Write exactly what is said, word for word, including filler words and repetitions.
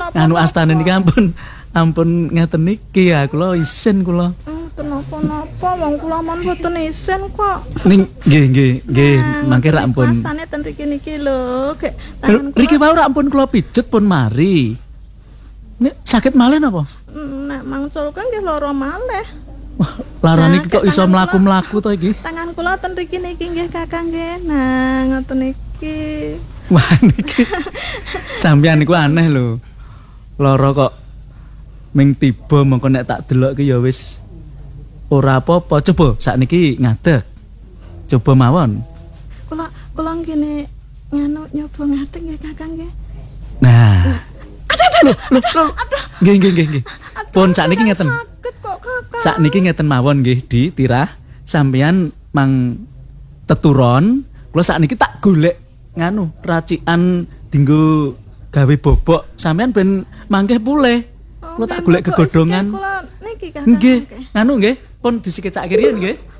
anu astane niki ampun ampun ngeten niki ya kula isin kula. Kenapa-napa wong kula mon boten isin kok. Ning nggih nggih nggih mangke rak ampun. Astane ten riki niki lho, gek tangan kula. Riki wae rak ampun kula pijet pun mari. Nek sakit malih napa? Nek mangculke nggih lara malih. Wah, lara niki kok iso mlaku-mlaku to iki? Tangan kula ten riki niki nggih Kakang nggih. Nah, ngoten niki. Wah niki sampeyan niku aneh lho. Lara kok ming tiba mengko nek tak delok ki ya wis ora apa-apa. Coba sakniki ngadeg. Coba mawon. Kula kula ngene nganu nyoba ngadeg nggih Kakang nggih. Nah. Aduh aduh aduh. Nggih nggih nggih nggih. Pun sakniki ngeten. Sakit kok Kakang. Sakniki ngeten mawon nggih di tirah sampeyan mang teturon, kula sakniki tak golek nganu racikan dinggo gawe bobok sampean ben mangke pulih. Kula tak golek gegodongan. Kula niki Kakang. Nggih, nganu nggih, pun disikecake riyen nggih.